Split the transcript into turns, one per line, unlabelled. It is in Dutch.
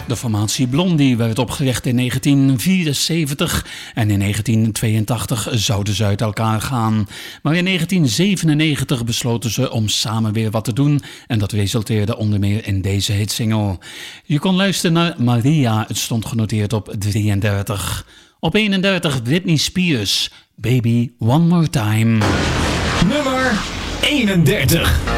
De formatie Blondie werd opgericht in 1974 en in 1982 zouden ze uit elkaar gaan. Maar in 1997 besloten ze om samen weer wat te doen en dat resulteerde onder meer in deze hitsingle. Je kon luisteren naar Maria, het stond genoteerd op 33. Op 31 Britney Spears, Baby One More Time.
Nummer 31.